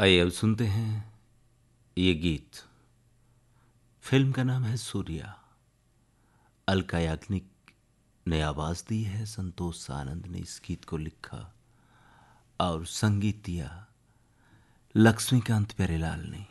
आइए अब सुनते हैं ये गीत। फिल्म का नाम है सूर्या। अलका याग्निक ने आवाज दी है, संतोष सानंद ने इस गीत को लिखा और संगीत दिया लक्ष्मीकांत प्यारेलाल ने।